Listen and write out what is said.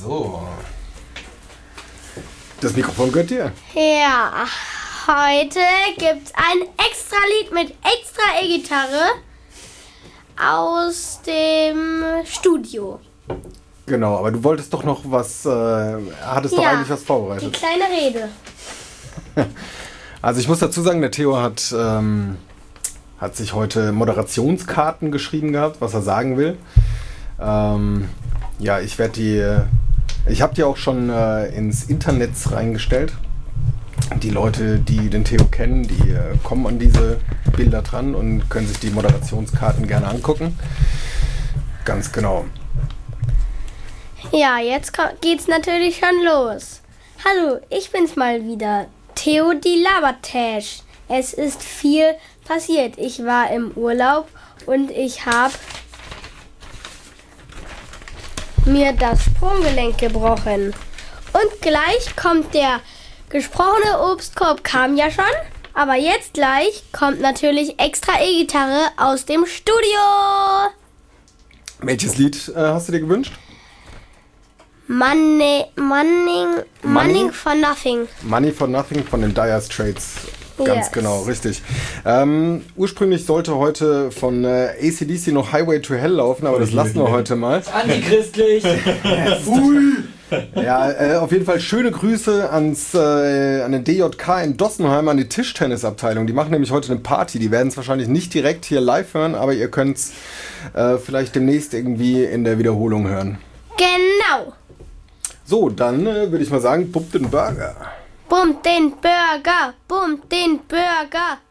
So. Das Mikrofon gehört dir. Ja, heute gibt's ein Extra-Lied mit extra E-Gitarre aus dem Studio. Genau, aber du wolltest doch noch was, hattest doch eigentlich was Die vorbereitet. kleine Rede. Also ich muss dazu sagen, der Theo hat sich heute Moderationskarten geschrieben gehabt, was er sagen will. Ja, ich habe die auch schon ins Internet reingestellt. Die Leute, die den Theo kennen, die kommen an diese Bilder dran und können sich die Moderationskarten gerne angucken. Ganz genau. Ja, jetzt geht's natürlich schon los. Hallo, ich bin's mal wieder, Theo die Labertash. Es ist viel passiert. Ich war im Urlaub und ich habe mir das Sprunggelenk gebrochen. Und gleich kommt der gesprochene Obstkorb, kam ja schon. Aber jetzt gleich kommt natürlich extra E-Gitarre aus dem Studio. Welches Lied hast du dir gewünscht? Money for Nothing. Money for Nothing von den Dire Straits. Ganz Yes. genau, richtig. Ursprünglich sollte heute von AC/DC noch Highway to Hell laufen, aber das lassen wir heute mal. Antichristlich. Ja, auf jeden Fall schöne Grüße an den DJK in Dossenheim, an die Tischtennisabteilung. Die machen nämlich heute eine Party. Die werden es wahrscheinlich nicht direkt hier live hören, aber ihr könnt es vielleicht demnächst irgendwie in der Wiederholung hören. Genau. So, dann würde ich mal sagen, pumpt den Burger. Bummt den Burger, bummt den Burger.